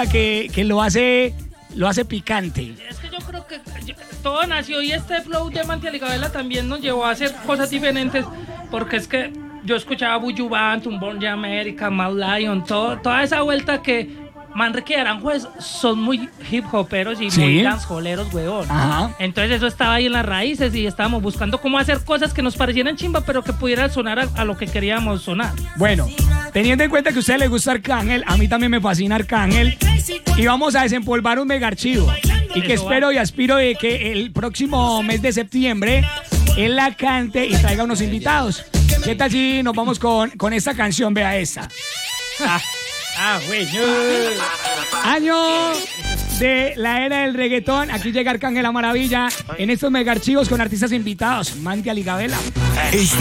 que lo hace picante. Es que yo creo que todo nació y este flow de Manti Aligabela también nos llevó a hacer cosas diferentes, porque es que yo escuchaba Buju Banton, Born America, Mad Lion, toda esa vuelta que Manrique y Aranjuez son muy hip hoperos y muy danceholeros, weón. Ajá. Entonces eso estaba ahí en las raíces y estábamos buscando cómo hacer cosas que nos parecieran chimba, pero que pudieran sonar a lo que queríamos sonar. Bueno, teniendo en cuenta que a usted le gusta Arcángel, a mí también me fascina Arcángel, y vamos a desempolvar un mega archivo. Y que espero y aspiro de que el próximo mes de septiembre él la cante y traiga unos invitados. ¿Qué tal si nos vamos con esta canción? Vea esta. Bueno. Año de la era del reggaetón. Aquí llega Arcángel La Maravilla en estos mega archivos con artistas invitados. Manti Aligabela.